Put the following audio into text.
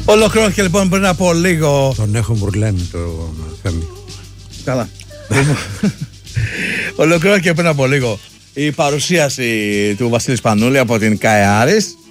Ολοκληρώθηκε λοιπόν πριν από λίγο. Τον έχω μπουρλένει το Θέμη. Καλά. Ολοκληρώθηκε πριν από λίγο η παρουσίαση του Βασίλη Σπανούλη από την ΚΑΕ Άρης.